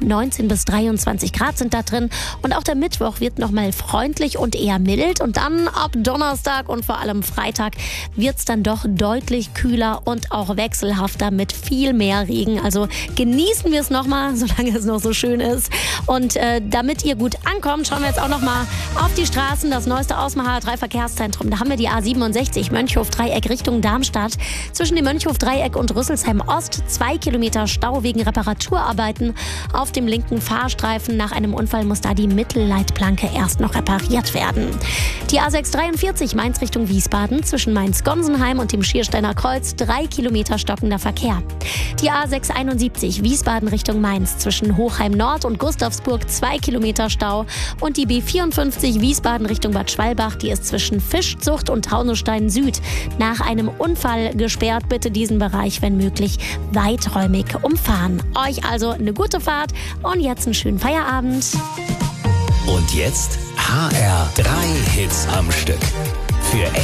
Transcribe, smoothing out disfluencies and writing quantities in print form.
19 bis 23 Grad sind da drin. Und auch der Mittwoch wird nochmal freundlich und eher mild. Und dann ab Donnerstag und vor allem Freitag wird es dann doch deutlich kühler und auch wechselhafter mit viel mehr Regen. Also genießen wir es nochmal, solange es noch so schön ist. Und damit ihr gut ankommt, schauen wir jetzt auch nochmal auf die Straßen. Das neueste Ausmacher 3 Verkehrszentrum. Da haben wir die A67 Mönchhof-Dreieck Richtung Darmstadt. Zwischen dem Mönchhof-Dreieck und Rüsselsheim Ost 2 Kilometer Stau wegen Reparaturarbeiten auf dem linken Fahrstreifen. Nach einem Unfall muss da die Mittelleitplanke erst noch repariert werden. Die A643 Mainz Richtung Wiesbaden zwischen Mainz-Gonsenheim und dem Schiersteiner Kreuz 3 Kilometer stockender Verkehr. Die A671 Wiesbaden Richtung Mainz zwischen Hochheim Nord und Gustavsburg 2 Kilometer Stau. Und die B54 Wiesbaden Richtung Bad Schwalbach, die ist zwischen Fischzucht und Taunusstein Süd nach einem Unfall gesperrt. Bitte diesen Bereich, wenn möglich, weiträumig umfahren. Euch also eine gute Fahrt und jetzt einen schönen Feierabend. Und jetzt HR3 Hits am Stück. Für